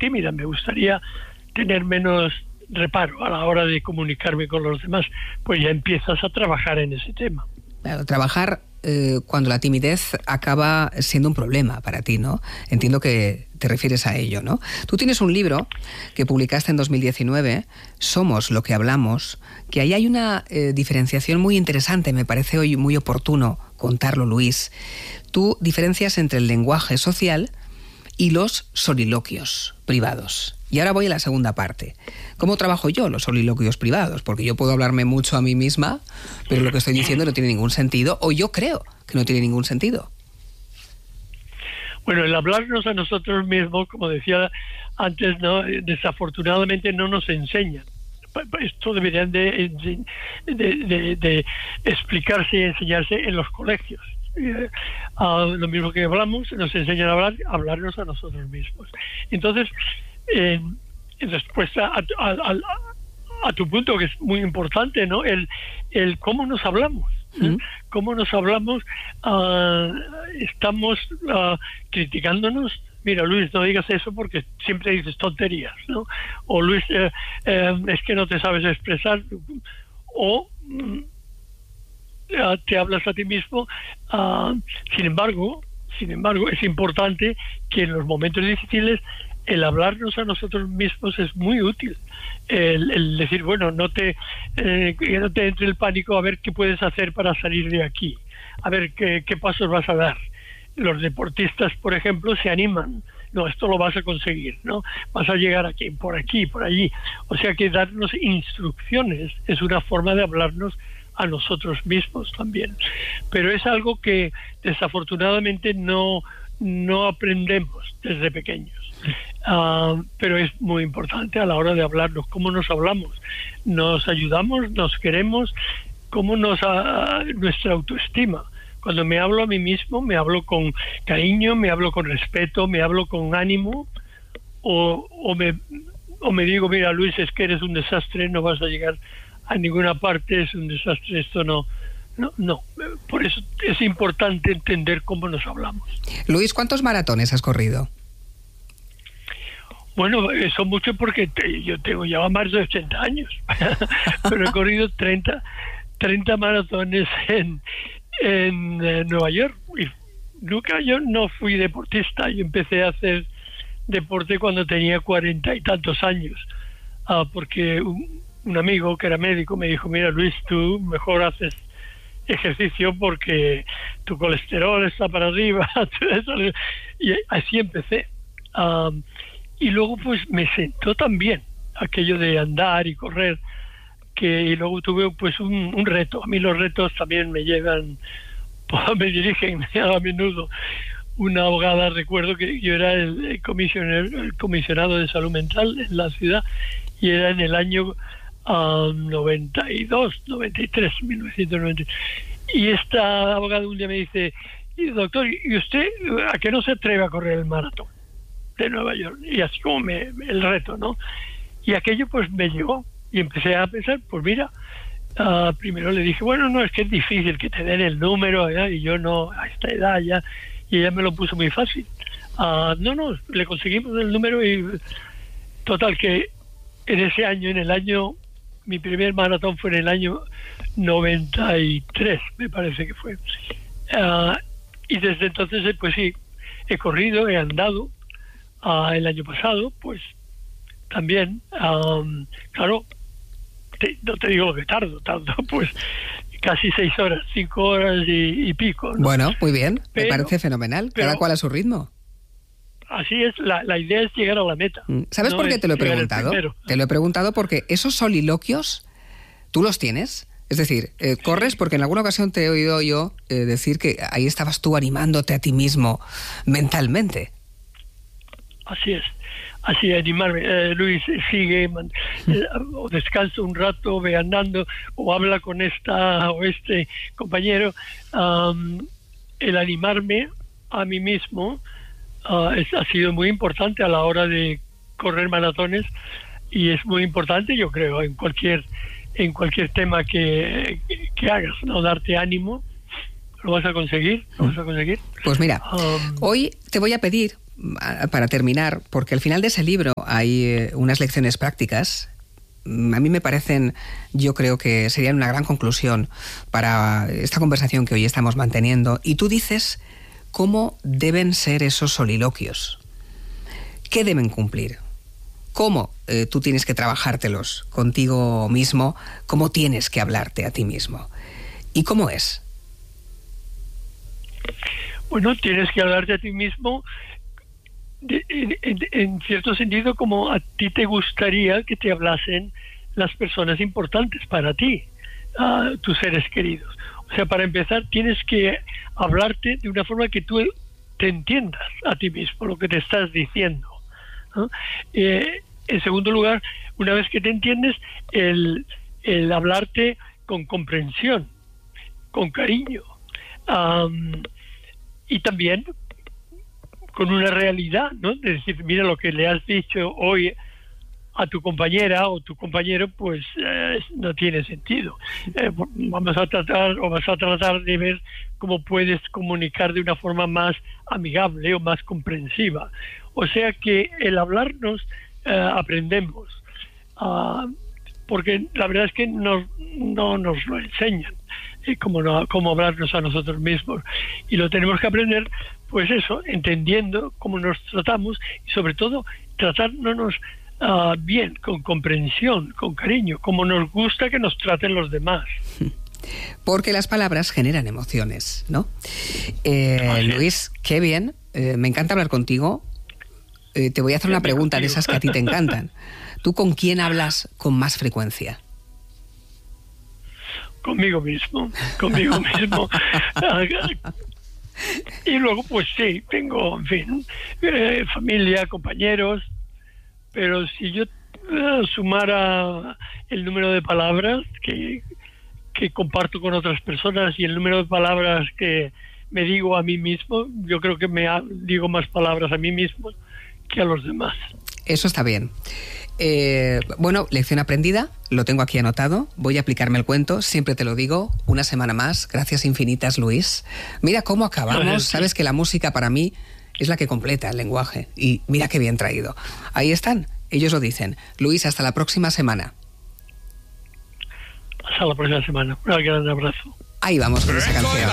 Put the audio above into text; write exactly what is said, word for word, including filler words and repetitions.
tímida, me gustaría tener menos reparo a la hora de comunicarme con los demás, pues ya empiezas a trabajar en ese tema. Claro, trabajar eh, cuando la timidez acaba siendo un problema para ti, ¿no? Entiendo que te refieres a ello, ¿no? Tú tienes un libro que publicaste en dos mil diecinueve, Somos lo que hablamos, que ahí hay una eh, diferenciación muy interesante, me parece hoy muy oportuno contarlo, Luis. Tú diferencias entre el lenguaje social y los soliloquios privados. Y ahora voy a la segunda parte. ¿Cómo trabajo yo los soliloquios privados? Porque yo puedo hablarme mucho a mí misma, pero lo que estoy diciendo no tiene ningún sentido, o yo creo que no tiene ningún sentido. Bueno, el hablarnos a nosotros mismos, como decía antes, no, desafortunadamente no nos enseñan. Esto deberían de, de, de, de explicarse y enseñarse en los colegios. Eh, uh, lo mismo que hablamos, nos enseñan a hablar, a hablarnos a nosotros mismos. Entonces, eh, en respuesta a, a, a, a tu punto, que es muy importante, ¿no? El, el cómo nos hablamos. ¿eh? Cómo nos hablamos, uh, estamos uh, criticándonos. Mira, Luis, no digas eso porque siempre dices tonterías, ¿no? O Luis, eh, eh, es que no te sabes expresar. O mm, te hablas a ti mismo. Uh, sin embargo, sin embargo, es importante que en los momentos difíciles el hablarnos a nosotros mismos es muy útil. El, el decir, bueno, no te, eh, que no te entre el pánico, a ver qué puedes hacer para salir de aquí, a ver qué, qué pasos vas a dar. Los deportistas, por ejemplo, se animan. No, esto lo vas a conseguir, ¿no? Vas a llegar aquí, por aquí, por allí. O sea que darnos instrucciones es una forma de hablarnos a nosotros mismos también. Pero es algo que desafortunadamente no, no aprendemos desde pequeños. Uh, pero es muy importante a la hora de hablarnos, cómo nos hablamos. Nos ayudamos, nos queremos, cómo nos uh, nuestra autoestima. Cuando me hablo a mí mismo, me hablo con cariño, me hablo con respeto, me hablo con ánimo, o, o, me, o me digo, mira, Luis, es que eres un desastre, no vas a llegar a ninguna parte, es un desastre, esto no, no, no. Por eso es importante entender cómo nos hablamos. Luis, ¿cuántos maratones has corrido? Bueno, eso mucho porque te, yo tengo ya más de ochenta años, pero he corrido treinta, treinta maratones en... en eh, Nueva York. Y nunca, yo no fui deportista, yo empecé a hacer deporte cuando tenía cuarenta y tantos años, uh, porque un, un amigo que era médico me dijo, mira Luis, tú mejor haces ejercicio porque tu colesterol está para arriba. Y así empecé, um, y luego pues me sentó también aquello de andar y correr, que y luego tuve pues un, un reto. A mí los retos también me llevan, me dirigen a menudo. Una abogada, recuerdo que yo era el, el, comisionado, el comisionado de salud mental en la ciudad, y era en el año uh, noventa y dos, noventa y tres, mil novecientos noventa. Y esta abogada un día me dice, y doctor, ¿y usted a qué no se atreve a correr el maratón de Nueva York? Y así como me, el reto, ¿no? Y aquello pues me llegó. Y empecé a pensar, pues mira, uh, primero le dije, bueno, no, es que es difícil que te den el número, ¿ya? Y yo no, a esta edad ya, y ella me lo puso muy fácil. Uh, no, no, le conseguimos el número y total que en ese año, en el año, mi primer maratón fue en el año noventa y tres, me parece que fue. Uh, y desde entonces, pues sí, he corrido, he andado. Uh, el año pasado, pues también, um, claro, Te, no te digo que tardo, tardo pues casi seis horas, cinco horas y, y pico, ¿no? Bueno, muy bien, pero, me parece fenomenal, cada pero, cual a su ritmo. Así es, la, la idea es llegar a la meta. ¿Sabes no por qué te lo he preguntado? Te lo he preguntado porque esos soliloquios, ¿tú los tienes? Es decir, eh, corres sí. Porque en alguna ocasión te he oído yo eh, decir que ahí estabas tú animándote a ti mismo mentalmente. Así es. Así, animarme, eh, Luis, sigue, man, eh, o descansa un rato, ve andando, o habla con esta o este compañero. Um, el animarme a mí mismo uh, es, ha sido muy importante a la hora de correr maratones, y es muy importante, yo creo, en cualquier en cualquier tema que, que, que hagas, ¿no? Darte ánimo, lo vas a conseguir, lo vas a conseguir. Pues mira, um, hoy te voy a pedir, para terminar, porque al final de ese libro hay eh, unas lecciones prácticas. A mí me parecen, yo creo que serían una gran conclusión para esta conversación que hoy estamos manteniendo. Y tú dices cómo deben ser esos soliloquios. ¿Qué deben cumplir? ¿Cómo eh, tú tienes que trabajártelos contigo mismo? ¿Cómo tienes que hablarte a ti mismo? ¿Y cómo es? Bueno, tienes que hablarte a ti mismo de, en, en, en cierto sentido como a ti te gustaría que te hablasen las personas importantes para ti, uh, tus seres queridos. O sea, para empezar, tienes que hablarte de una forma que tú te entiendas a ti mismo, lo que te estás diciendo, ¿no? Eh, en segundo lugar, una vez que te entiendes, el, el hablarte con comprensión, con cariño, um, y también con una realidad, ¿no? Es decir, mira, lo que le has dicho hoy a tu compañera o tu compañero, pues eh, no tiene sentido. Eh, vamos a tratar o vas a tratar de ver cómo puedes comunicar de una forma más amigable o más comprensiva. O sea que el hablarnos eh, aprendemos, uh, porque la verdad es que nos, no nos lo enseñan, eh, cómo, no, cómo hablarnos a nosotros mismos. Y lo tenemos que aprender, pues eso, entendiendo cómo nos tratamos y sobre todo tratándonos Uh, bien, con comprensión, con cariño, como nos gusta que nos traten los demás. Porque las palabras generan emociones, ¿no? Eh, Luis, qué bien, eh, me encanta hablar contigo. Eh, te voy a hacer una pregunta de esas que a ti te encantan. ¿Tú con quién hablas con más frecuencia? Conmigo mismo, conmigo mismo. Y luego, pues sí, tengo, en fin, eh, familia, compañeros. Pero si yo uh, sumara el número de palabras que, que comparto con otras personas y el número de palabras que me digo a mí mismo, yo creo que me ha, digo más palabras a mí mismo que a los demás. Eso está bien. Eh, bueno, lección aprendida, lo tengo aquí anotado, voy a aplicarme el cuento, siempre te lo digo, una semana más, gracias infinitas, Luis. Mira cómo acabamos, sabes que la música para mí es la que completa el lenguaje. Y mira qué bien traído. Ahí están, ellos lo dicen. Luis, hasta la próxima semana. Hasta la próxima semana. Un gran abrazo. Ahí vamos con esa canción.